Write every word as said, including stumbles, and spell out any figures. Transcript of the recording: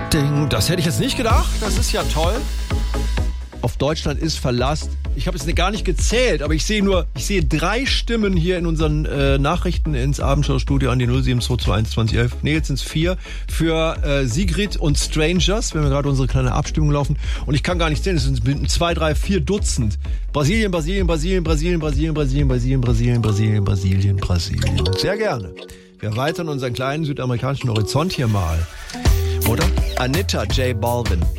Ding, das hätte ich jetzt nicht gedacht. Das ist ja toll. Auf Deutschland ist Verlass. Ich habe es gar nicht gezählt, aber ich sehe nur, ich sehe drei Stimmen hier in unseren äh, Nachrichten ins Abendschau-Studio an die null sieben zwei zwei eins zwanzig elf. Nee, jetzt sind es vier. Für äh, Sigrid und Strangers, wenn wir gerade unsere kleine Abstimmung laufen. Und ich kann gar nicht zählen, es sind zwei, drei, vier Dutzend. Brasilien, Brasilien, Brasilien, Brasilien, Brasilien, Brasilien, Brasilien, Brasilien, Brasilien, Brasilien, Brasilien. Sehr gerne. Wir erweitern unseren kleinen südamerikanischen Horizont hier mal. Oder? Anita J. Balvin.